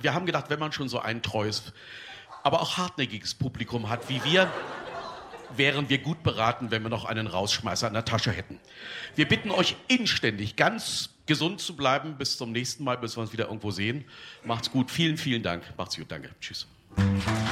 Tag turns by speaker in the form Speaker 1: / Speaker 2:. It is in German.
Speaker 1: wir haben gedacht, wenn man schon so ein treues, aber auch hartnäckiges Publikum hat wie wir, wären wir gut beraten, wenn wir noch einen Rausschmeißer in der Tasche hätten. Wir bitten euch inständig, ganz gesund zu bleiben. Bis zum nächsten Mal, bis wir uns wieder irgendwo sehen. Macht's gut. Vielen, vielen Dank. Macht's gut. Danke. Tschüss.